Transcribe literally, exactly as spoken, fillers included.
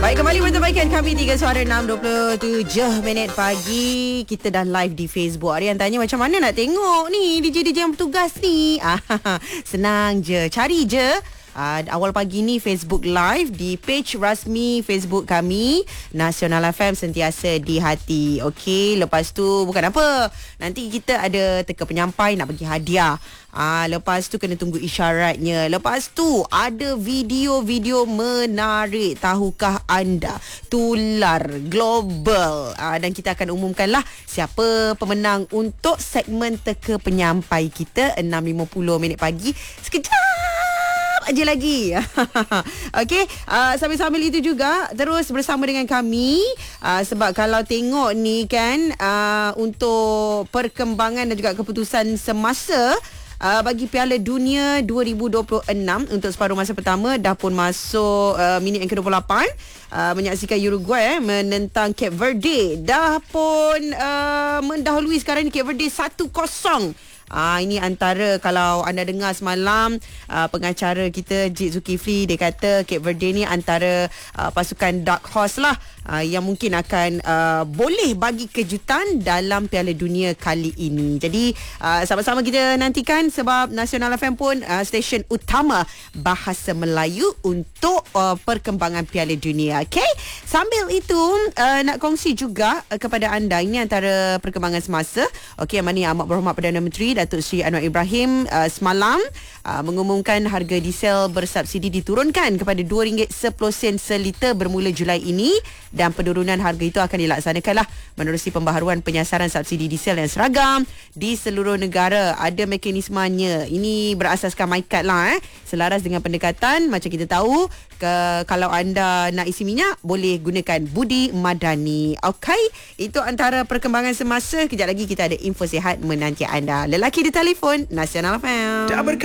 Baik, kembali berterbaikan kami tiga suara enam dua puluh tujuh minit pagi. Kita dah live di Facebook. Ada yang tanya macam mana nak tengok ni D J D J yang bertugas ni. Ah, senang je, cari je. Uh, awal pagi ni Facebook Live di page rasmi Facebook kami Nasional F M, sentiasa di hati. Okey, lepas tu bukan apa, nanti kita ada teka penyampai nak bagi hadiah. Ah, lepas tu kena tunggu isyaratnya. Lepas tu ada video-video menarik. Tahukah anda? Tular global. Ah, dan kita akan umumkanlah siapa pemenang untuk segmen teka penyampai kita enam lima puluh minit pagi. Sekejap aja lagi. Okey, uh, sambil-sambil itu juga terus bersama dengan kami, uh, sebab kalau tengok ni kan, uh, untuk perkembangan dan juga keputusan semasa Uh, bagi Piala Dunia dua ribu dua puluh enam untuk separuh masa pertama dah pun masuk uh, minit yang ke dua puluh lapan, uh, menyaksikan Uruguay eh, menentang Cape Verde. Dah pun uh, mendahului sekarang ni Cape Verde satu kosong. Ah, ini antara, kalau anda dengar semalam uh, pengacara kita Jid Zulkifli, dia kata Cape Verde ni antara uh, pasukan dark horse lah, uh, yang mungkin akan uh, boleh bagi kejutan dalam Piala Dunia kali ini. Jadi uh, sama-sama kita nantikan, sebab Nasional F M pun uh, stesen utama bahasa Melayu untuk uh, perkembangan Piala Dunia. Okay? Sambil itu uh, nak kongsi juga uh, kepada anda, ini antara perkembangan semasa. Okay, yang mana yang amat berhormat Perdana Menteri Datuk Seri Anwar Ibrahim uh, semalam uh, mengumumkan harga diesel bersubsidi diturunkan kepada dua ringgit sepuluh sen seliter bermula Julai ini, dan penurunan harga itu akan dilaksanakanlah menerusi pembaharuan penyasaran subsidi diesel yang seragam di seluruh negara. Ada mekanismenya. Ini berasaskan MyCard lah eh. Selaras dengan pendekatan, macam kita tahu, ke, kalau anda nak isi minyak boleh gunakan Budi Madani. Okey, itu antara perkembangan semasa. Kejap lagi kita ada info sihat menanti anda. Lelaki di telefon Nasional F M.